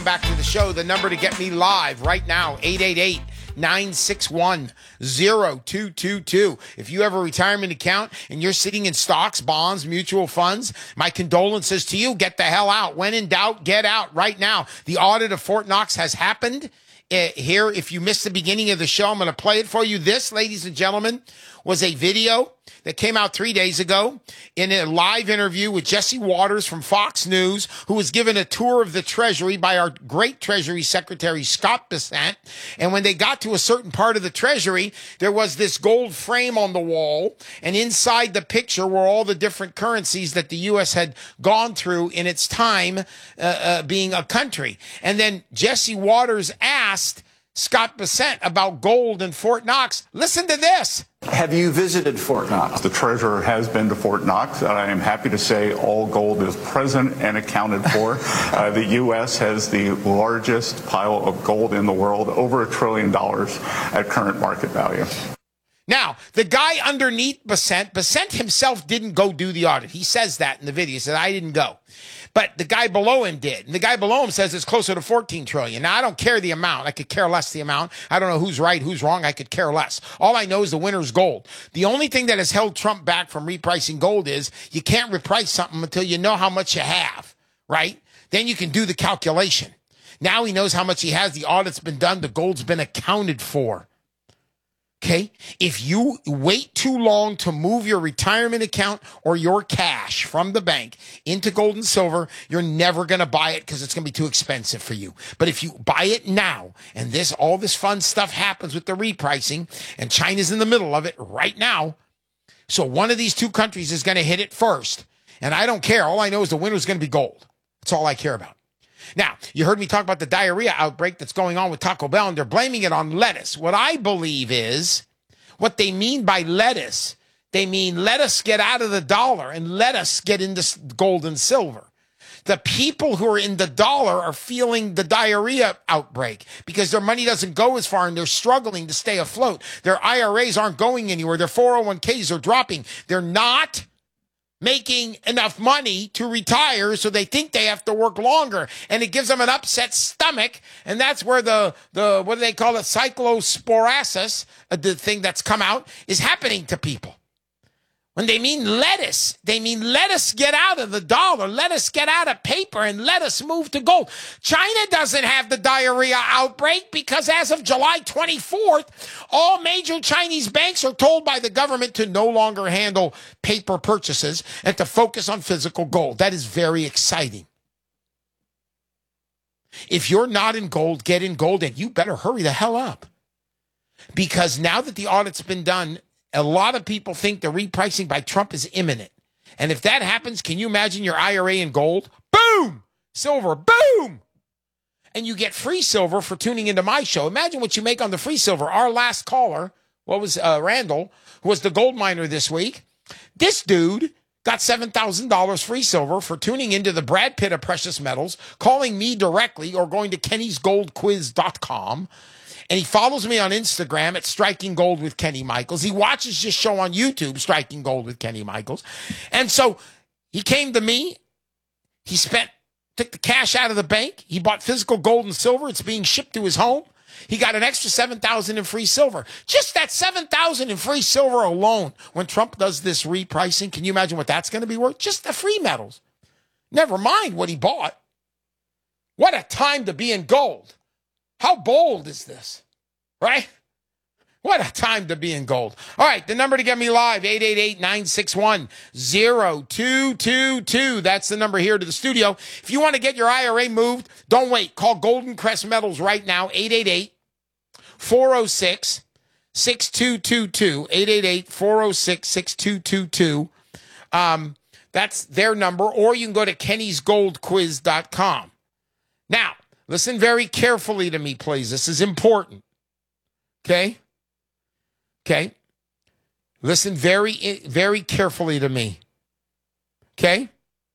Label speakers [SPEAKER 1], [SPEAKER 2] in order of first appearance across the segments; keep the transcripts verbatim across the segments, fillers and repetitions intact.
[SPEAKER 1] Back to the show. The number to get me live right now, eight eight eight, nine six one, zero two two two. If you have a retirement account and you're sitting in stocks, bonds, mutual funds, my condolences to you. Get the hell out. When in doubt, get out right now. The audit of Fort Knox has happened. Uh, here, if you missed the beginning of the show, I'm going to play it for you. This, ladies and gentlemen, was a video that came out three days ago in a live interview with Jesse Waters from Fox News, who was given a tour of the Treasury by our great Treasury Secretary, Scott Bessent. And when they got to a certain part of the Treasury, there was this gold frame on the wall. And inside the picture were all the different currencies that the U S had gone through in its time uh, uh, being a country. And then Jesse Waters asked Scott Bessent about gold in Fort Knox. Listen to this.
[SPEAKER 2] Have you visited Fort Knox?
[SPEAKER 3] The treasurer has been to Fort Knox, and I am happy to say all gold is present and accounted for. uh, the U S has the largest pile of gold in the world, over a trillion dollars at current market value.
[SPEAKER 1] Now, the guy underneath Bessent, Bessent himself didn't go do the audit. He says that in the video. He said, I didn't go. But the guy below him did. And the guy below him says it's closer to fourteen trillion. Now, I don't care the amount. I could care less the amount. I don't know who's right, who's wrong. I could care less. All I know is the winner's gold. The only thing that has held Trump back from repricing gold is you can't reprice something until you know how much you have, right? Then you can do the calculation. Now he knows how much he has. The audit's been done. The gold's been accounted for. Okay, if you wait too long to move your retirement account or your cash from the bank into gold and silver, you're never going to buy it because it's going to be too expensive for you. But if you buy it now and this all this fun stuff happens with the repricing, and China's in the middle of it right now, so one of these two countries is going to hit it first. And I don't care. All I know is the winner's going to be gold. That's all I care about. Now, you heard me talk about the diarrhea outbreak that's going on with Taco Bell, and they're blaming it on lettuce. What I believe is what they mean by lettuce, they mean let us get out of the dollar and let us get into gold and silver. The people who are in the dollar are feeling the diarrhea outbreak because their money doesn't go as far and they're struggling to stay afloat. Their I R As aren't going anywhere. Their four oh one k's are dropping. They're not making enough money to retire, so they think they have to work longer, and it gives them an upset stomach, and that's where the, the what do they call it, cyclosporasis, uh, the thing that's come out, is happening to people. When they mean lettuce, they mean let us get out of the dollar, let us get out of paper, and let us move to gold. China doesn't have the diarrhea outbreak because as of July twenty-fourth, all major Chinese banks are told by the government to no longer handle paper purchases and to focus on physical gold. That is very exciting. If you're not in gold, get in gold, and you better hurry the hell up. Because now that the audit's been done, a lot of people think the repricing by Trump is imminent. And if that happens, can you imagine your I R A in gold? Boom! Silver, boom! And you get free silver for tuning into my show. Imagine what you make on the free silver. Our last caller, what was uh, Randall, who was the gold miner this week. This dude got seven thousand dollars free silver for tuning into the Brad Pitt of precious metals, calling me directly or going to kennys gold quiz dot com. And he follows me on Instagram at Striking Gold with Kenny Michaels. He watches this show on YouTube, Striking Gold with Kenny Michaels. And so he came to me. He spent, took the cash out of the bank. He bought physical gold and silver. It's being shipped to his home. He got an extra seven thousand dollars in free silver. Just that seven thousand dollars in free silver alone, when Trump does this repricing, can you imagine what that's going to be worth? Just the free metals. Never mind what he bought. What a time to be in gold. How bold is this, right? What a time to be in gold. All right, the number to get me live, eight eight eight, nine six one, zero two two two. That's the number here to the studio. If you want to get your I R A moved, don't wait. Call Golden Crest Metals right now, eight eight eight, four oh six, six two two two, eight eight eight, four oh six, six two two two. Um, that's their number, or you can go to kennys gold quiz dot com. Now, listen very carefully to me, please. This is important. Okay? Okay? Listen very, very carefully to me. Okay?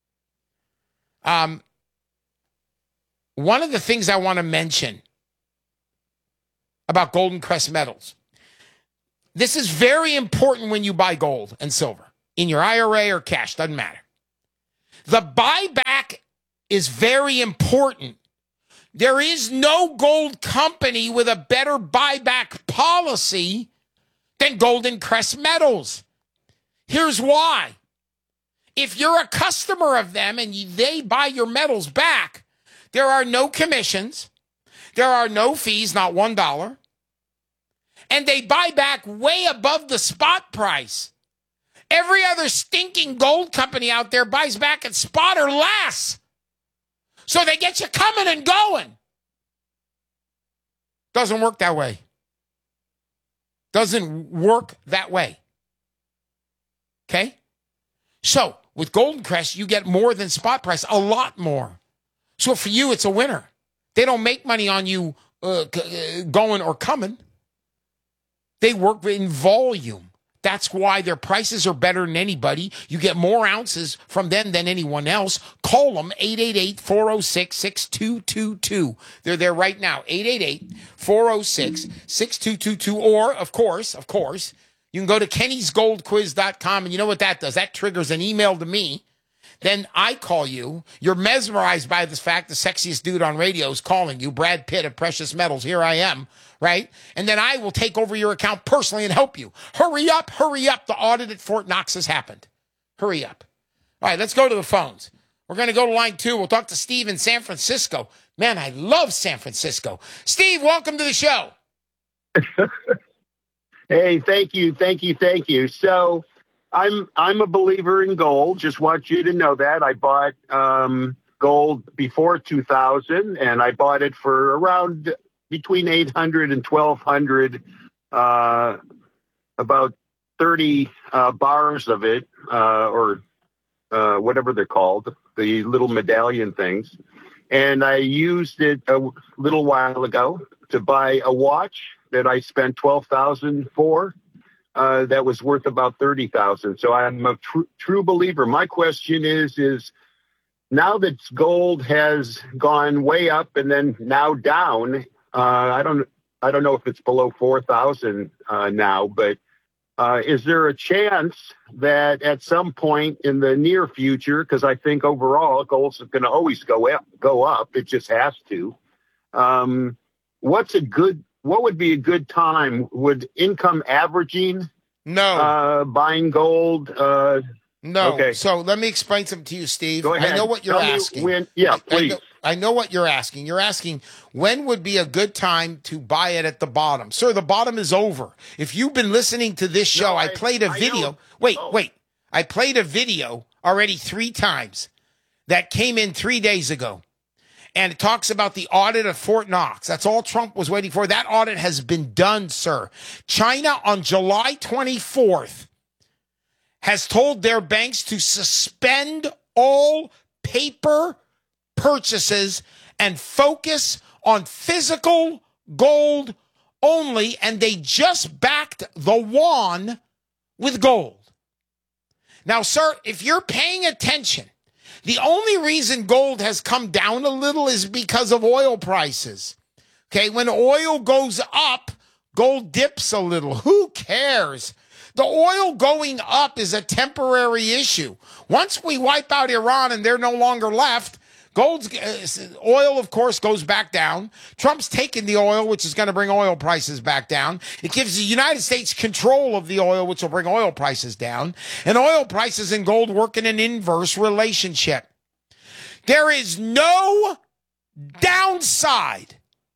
[SPEAKER 1] Um, one of the things I want to mention about Golden Crest Metals, this is very important when you buy gold and silver in your I R A or cash, doesn't matter. The buyback is very important. There is no gold company with a better buyback policy than Golden Crest Metals. Here's why. If you're a customer of them and you, they buy your metals back, there are no commissions, there are no fees, not one dollar, and they buy back way above the spot price. Every other stinking gold company out there buys back at spot or less. So they get you coming and going. Doesn't work that way. Doesn't work that way. Okay? So with Golden Crest, you get more than spot price, a lot more. So for you, it's a winner. They don't make money on you uh, going or coming. They work in volume. That's why their prices are better than anybody. You get more ounces from them than anyone else. Call them, eight eight eight, four oh six, six two two two. They're there right now, eight eight eight, four oh six, six two two two. Or, of course, of course, you can go to kennys gold quiz dot com, and you know what that does? That triggers an email to me. Then I call you. You're mesmerized by the fact the sexiest dude on radio is calling you, Brad Pitt of Precious Metals. Here I am, right? And then I will take over your account personally and help you. Hurry up, hurry up. The audit at Fort Knox has happened. Hurry up. All right, let's go to the phones. We're going to go to line two. We'll talk to Steve in San Francisco. Man, I love San Francisco. Steve, welcome to the show.
[SPEAKER 4] Hey, thank you, thank you, thank you. So I'm I'm a believer in gold. Just want you to know that. I bought um, gold before two thousand, and I bought it for around between eight hundred and twelve hundred, uh, about thirty uh, bars of it, uh, or uh, whatever they're called, the little medallion things. And I used it a little while ago to buy a watch that I spent twelve thousand for. Uh, that was worth about thirty thousand. So I'm a tr- true believer. My question is, is now that gold has gone way up and then now down, uh, I don't, I don't know if it's below four thousand uh, now, but uh, is there a chance that at some point in the near future, because I think overall gold's going to always go up, go up. It just has to. Um, what's a good What would be a good time? Would income averaging?
[SPEAKER 1] No.
[SPEAKER 4] Uh, buying gold? Uh,
[SPEAKER 1] no.
[SPEAKER 4] Okay.
[SPEAKER 1] So let me explain something to you, Steve.
[SPEAKER 4] Go ahead.
[SPEAKER 1] I know what you're
[SPEAKER 4] Tell me
[SPEAKER 1] asking.
[SPEAKER 4] when- yeah,
[SPEAKER 1] I-
[SPEAKER 4] please.
[SPEAKER 1] I know, I know what you're asking. You're asking when would be a good time to buy it at the bottom. Sir, the bottom is over. If you've been listening to this show,
[SPEAKER 4] No,
[SPEAKER 1] I,
[SPEAKER 4] I-
[SPEAKER 1] played a
[SPEAKER 4] I
[SPEAKER 1] video.
[SPEAKER 4] know.
[SPEAKER 1] Wait,
[SPEAKER 4] Oh.
[SPEAKER 1] wait. I played a video already three times that came in three days ago. And it talks about the audit of Fort Knox. That's all Trump was waiting for. That audit has been done, sir. China on July twenty-fourth has told their banks to suspend all paper purchases and focus on physical gold only. And they just backed the yuan with gold. Now, sir, if you're paying attention, the only reason gold has come down a little is because of oil prices. Okay, when oil goes up, gold dips a little. Who cares? The oil going up is a temporary issue. Once we wipe out Iran and they're no longer left, gold's uh, oil, of course, goes back down. Trump's taken the oil, which is going to bring oil prices back down. It gives the United States control of the oil, which will bring oil prices down. And oil prices and gold work in an inverse relationship. There is no downside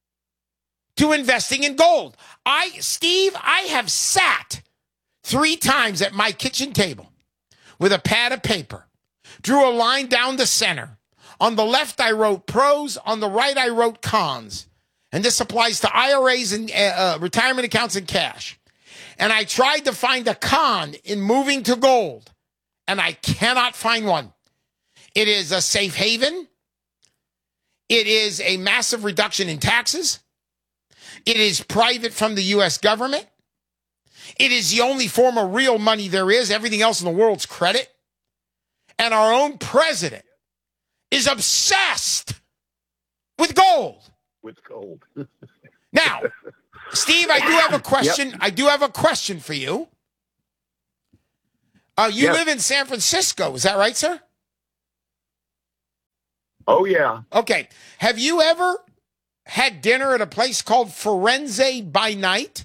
[SPEAKER 1] to investing in gold. I, Steve, I have sat three times at my kitchen table with a pad of paper, drew a line down the center. On the left, I wrote pros. On the right, I wrote cons. And this applies to I R As and uh, retirement accounts and cash. And I tried to find a con in moving to gold, and I cannot find one. It is a safe haven. It is a massive reduction in taxes. It is private from the U S government. It is the only form of real money there is. Everything else in the world's credit. And our own president is obsessed with gold.
[SPEAKER 4] with gold.
[SPEAKER 1] Now, Steve, I do have a question. Yep. I do have a question for you. Uh, you
[SPEAKER 4] Yes.
[SPEAKER 1] live in San Francisco. Is that right, sir?
[SPEAKER 4] Oh, yeah.
[SPEAKER 1] Okay. Have you ever had dinner at a place called Firenze by Night?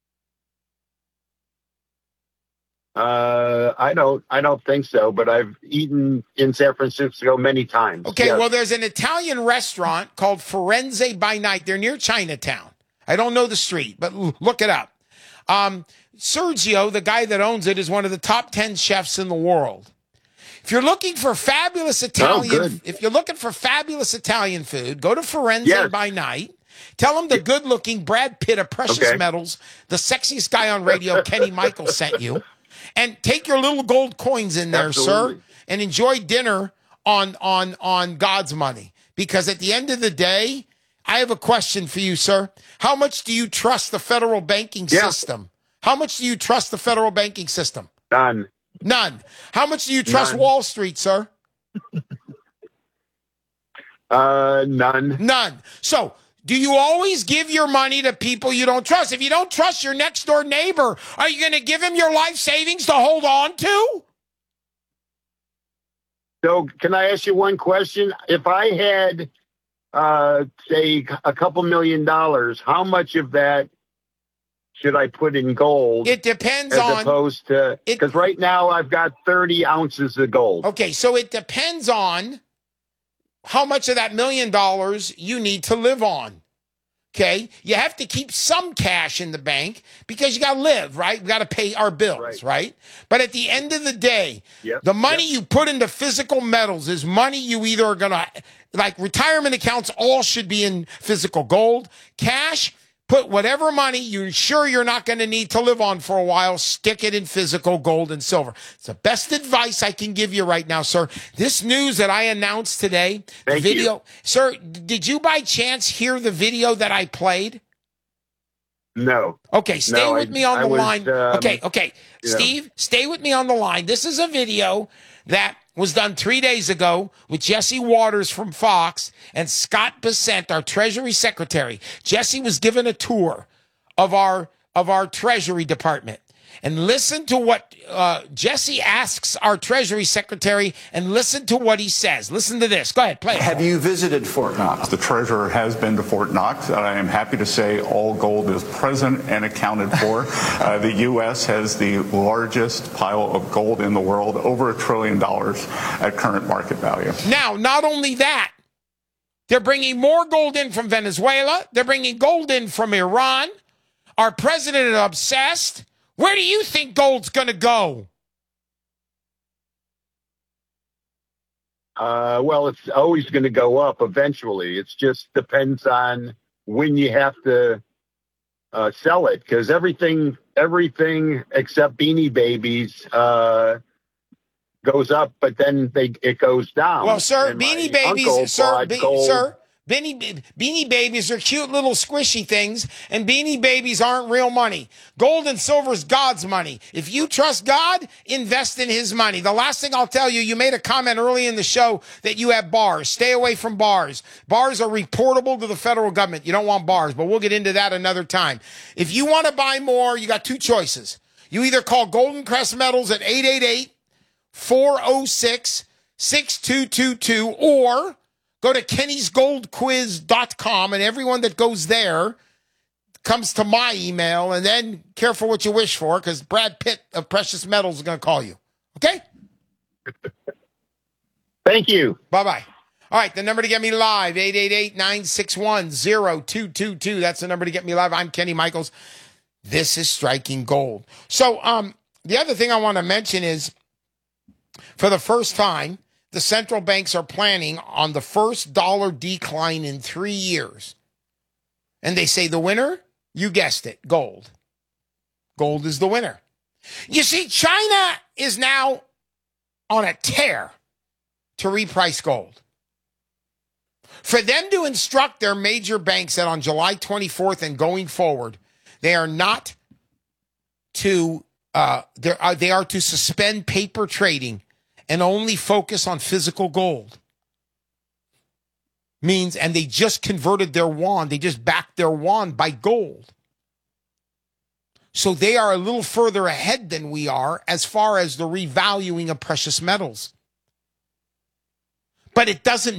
[SPEAKER 4] Uh, I don't, I don't think so, but I've eaten in San Francisco many times.
[SPEAKER 1] Okay,
[SPEAKER 4] Yes.
[SPEAKER 1] well, there's an Italian restaurant called Firenze by Night. They're near Chinatown. I don't know the street, but l- look it up. Um, Sergio, the guy that owns it, is one of the top ten chefs in the world. If you're looking for fabulous Italian,
[SPEAKER 4] good.
[SPEAKER 1] if you're looking for fabulous Italian food, go to Firenze
[SPEAKER 4] Yes.
[SPEAKER 1] by Night. Tell them the good-looking Brad Pitt of Precious
[SPEAKER 4] Okay.
[SPEAKER 1] Metals, the sexiest guy on radio, Kenny Michaels, sent you. And take your little gold coins in there,
[SPEAKER 4] Absolutely.
[SPEAKER 1] sir, and enjoy dinner on on on God's money. Because at the end of the day, I have a question for you, sir. How much do you trust the federal banking
[SPEAKER 4] Yeah.
[SPEAKER 1] system? How much do you trust the federal banking system?
[SPEAKER 4] None.
[SPEAKER 1] None. How much do you trust
[SPEAKER 4] None.
[SPEAKER 1] Wall Street, sir?
[SPEAKER 4] Uh, none.
[SPEAKER 1] None. So, do you always give your money to people you don't trust? If you don't trust your next door neighbor, are you going to give him your life savings to hold on to?
[SPEAKER 4] So, can I ask you one question? If I had, uh, say, a couple million dollars, how much of that should I put in gold?
[SPEAKER 1] It depends
[SPEAKER 4] as
[SPEAKER 1] on.
[SPEAKER 4] opposed to,
[SPEAKER 1] it-
[SPEAKER 4] because right now I've got thirty ounces of gold.
[SPEAKER 1] Okay, so it depends on how much of that million dollars you need to live on. Okay, you have to keep some cash in the bank because you got to live, right? We got to pay our bills, right.
[SPEAKER 4] Right.
[SPEAKER 1] But at the end of the day,
[SPEAKER 4] Yep,
[SPEAKER 1] the money
[SPEAKER 4] yep.
[SPEAKER 1] you put into physical metals is money you either are going to, like retirement accounts, all should be in physical gold. Cash, put whatever money you're sure you're not going to need to live on for a while, stick it in physical gold and silver. It's the best advice I can give you right now, sir. This news that I announced today, the
[SPEAKER 4] Thank
[SPEAKER 1] video,
[SPEAKER 4] you.
[SPEAKER 1] sir, did you by chance hear the video that I played?
[SPEAKER 4] No.
[SPEAKER 1] Okay, stay
[SPEAKER 4] No,
[SPEAKER 1] with
[SPEAKER 4] I-
[SPEAKER 1] me on
[SPEAKER 4] I
[SPEAKER 1] the
[SPEAKER 4] was,
[SPEAKER 1] line.
[SPEAKER 4] um,
[SPEAKER 1] okay, okay.
[SPEAKER 4] you know.
[SPEAKER 1] Steve, stay with me on the line. This is a video that was done three days ago with Jesse Waters from Fox and Scott Bessent, our Treasury Secretary. Jesse was given a tour of our of our Treasury Department. And listen to what uh, Jesse asks our Treasury Secretary, and listen to what he says. Listen to this. Go ahead, play it.
[SPEAKER 2] Have you visited Fort Knox?
[SPEAKER 3] The treasurer has been to Fort Knox, and I am happy to say all gold is present and accounted for. Uh, the U S has the largest pile of gold in the world, over a trillion dollars at current market value.
[SPEAKER 1] Now, not only that, they're bringing more gold in from Venezuela. They're bringing gold in from Iran. Our president is obsessed. Where do you think gold's going to go?
[SPEAKER 4] Uh, well, it's always going to go up eventually. It just depends on when you have to uh, sell it, because everything, everything except Beanie Babies uh, goes up, but then they it goes down.
[SPEAKER 1] Well, sir,
[SPEAKER 4] And my
[SPEAKER 1] Beanie
[SPEAKER 4] uncle
[SPEAKER 1] Babies, sir,
[SPEAKER 4] bought
[SPEAKER 1] be,
[SPEAKER 4] gold.
[SPEAKER 1] sir, Beanie, Beanie Babies are cute little squishy things, and Beanie Babies aren't real money. Gold and silver is God's money. If you trust God, invest in his money. The last thing I'll tell you, you made a comment early in the show that you have bars. Stay away from bars. Bars are reportable to the federal government. You don't want bars, but we'll get into that another time. If you want to buy more, you got two choices. You either call Golden Crest Metals at eight eight eight, four oh six, six two two two, or go to kennys gold quiz dot com, and everyone that goes there comes to my email, and then careful what you wish for, because Brad Pitt of Precious Metals is going to call you. Okay?
[SPEAKER 4] Thank you.
[SPEAKER 1] Bye-bye. All right, the number to get me live, eight eight eight, nine six one, zero two two two. That's the number to get me live. I'm Kenny Michaels. This is Striking Gold. So um, the other thing I want to mention is, for the first time, the central banks are planning on the first dollar decline in three years. And they say the winner, you guessed it, gold. Gold is the winner. You see, China is now on a tear to reprice gold. For them to instruct their major banks that on July twenty-fourth and going forward, they are not to, uh, are, they are to suspend paper trading and only focus on physical gold. Means, and they just converted their yuan, they just backed their yuan by gold. So they are a little further ahead than we are as far as the revaluing of precious metals. But it doesn't